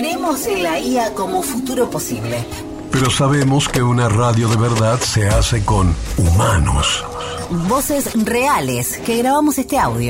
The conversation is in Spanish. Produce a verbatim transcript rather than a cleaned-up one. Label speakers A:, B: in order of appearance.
A: Creemos en la I A como futuro posible.
B: Pero sabemos que una radio de verdad se hace con humanos.
A: Voces reales que grabamos este audio.